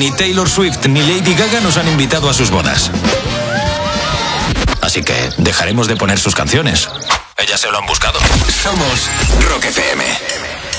ni Taylor Swift ni Lady Gaga nos han invitado a sus bodas. Así que dejaremos de poner sus canciones. Ellas se lo han buscado. Somos Rock FM.